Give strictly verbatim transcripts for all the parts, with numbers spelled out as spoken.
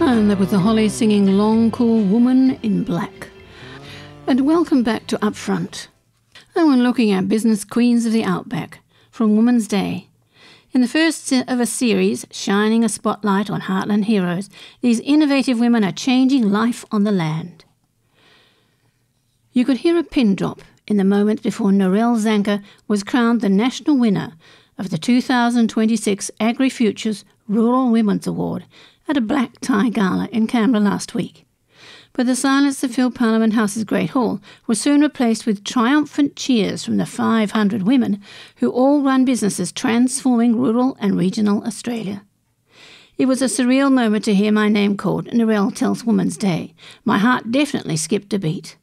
And that was the Hollies singing Long Cool Woman in Black. And welcome back to Upfront. And we're looking at Business Queens of the Outback from Women's Day. In the first of a series, shining a spotlight on Heartland heroes, these innovative women are changing life on the land. You could hear a pin drop in the moment before Narelle Zanker was crowned the national winner of the two thousand twenty-six AgriFutures Rural Women's Award at a black tie gala in Canberra last week. But the silence that filled Parliament House's Great Hall was soon replaced with triumphant cheers from the five hundred women who all run businesses transforming rural and regional Australia. It was a surreal moment to hear my name called, Narelle tells Women's Day. My heart definitely skipped a beat.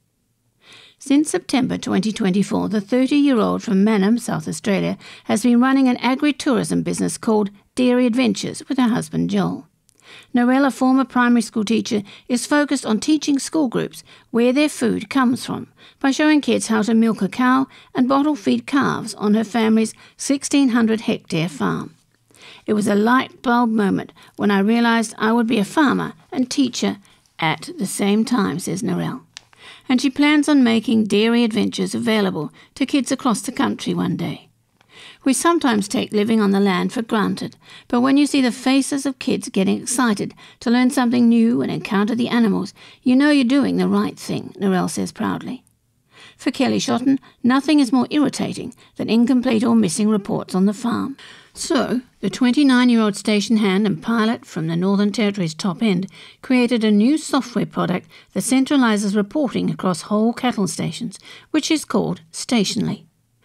Since September twenty twenty-four, the thirty-year-old from Mannum, South Australia, has been running an agri-tourism business called Dairy Adventures with her husband Joel. Narelle, a former primary school teacher, is focused on teaching school groups where their food comes from by showing kids how to milk a cow and bottle feed calves on her family's sixteen hundred hectare farm. It was a light bulb moment when I realised I would be a farmer and teacher at the same time, says Narelle. And she plans on making Dairy Adventures available to kids across the country one day. We sometimes take living on the land for granted, but when you see the faces of kids getting excited to learn something new and encounter the animals, you know you're doing the right thing, Narelle says proudly. For Kelly Shotton, nothing is more irritating than incomplete or missing reports on the farm. So, the twenty-nine-year-old station hand and pilot from the Northern Territory's top end created a new software product that centralises reporting across whole cattle stations, which is called Stationly.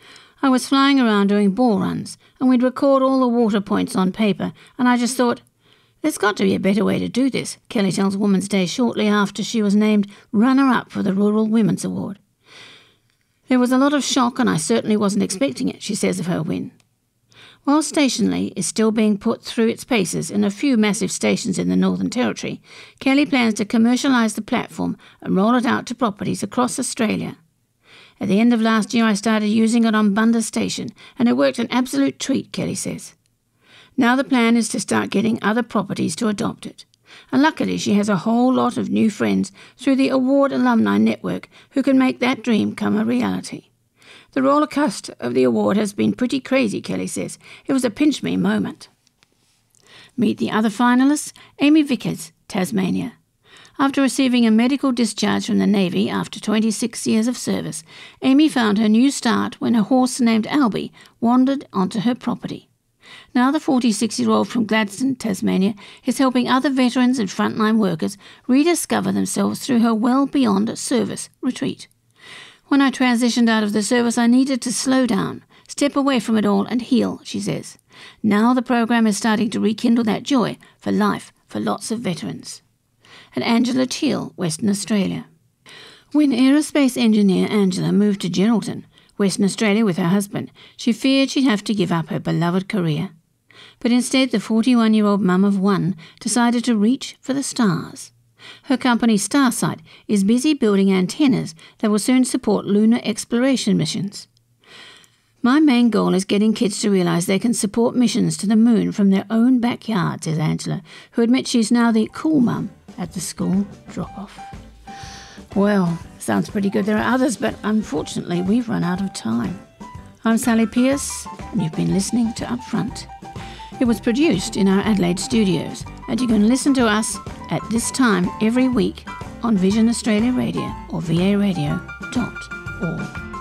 I was flying around doing ball runs, and we'd record all the water points on paper, and I just thought, there's got to be a better way to do this, Kelly tells Women's Day shortly after she was named runner-up for the Rural Women's Award. There was a lot of shock, and I certainly wasn't expecting it, she says of her win. While Stationly is still being put through its paces in a few massive stations in the Northern Territory, Kelly plans to commercialise the platform and roll it out to properties across Australia. At the end of last year, I started using it on Bundas Station, and it worked an absolute treat, Kelly says. Now the plan is to start getting other properties to adopt it. And luckily, she has a whole lot of new friends through the award alumni network who can make that dream come a reality. The roller coaster of the award has been pretty crazy, Kelly says. It was a pinch-me moment. Meet the other finalists, Amy Vickers, Tasmania. After receiving a medical discharge from the Navy after twenty-six years of service, Amy found her new start when a horse named Albie wandered onto her property. Now the forty-six-year-old from Gladstone, Tasmania, is helping other veterans and frontline workers rediscover themselves through her Well Beyond Service retreat. When I transitioned out of the service, I needed to slow down, step away from it all and heal, she says. Now the program is starting to rekindle that joy for life for lots of veterans. And Angela Teal, Western Australia. When aerospace engineer Angela moved to Geraldton, Western Australia with her husband, she feared she'd have to give up her beloved career. But instead, the forty-one-year-old mum of one decided to reach for the stars. Her company Starsight is busy building antennas that will soon support lunar exploration missions. My main goal is getting kids to realise they can support missions to the moon from their own backyard, says Angela, who admits she's now the cool mum at the school drop-off. Well, sounds pretty good. There are others, but unfortunately we've run out of time. I'm Sally Pierce, and you've been listening to Upfront. It was produced in our Adelaide studios, and you can listen to us at this time every week on Vision Australia Radio or v a radio dot org.